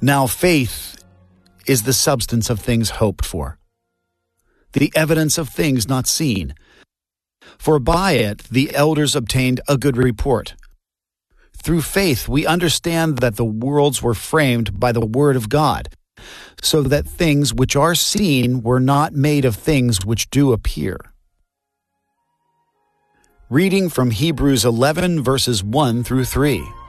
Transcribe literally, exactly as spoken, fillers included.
Now faith is the substance of things hoped for, the evidence of things not seen. For by it the elders obtained a good report. Through faith we understand that the worlds were framed by the word of God, so that things which are seen were not made of things which do appear. Reading from Hebrews eleven, verses one through three.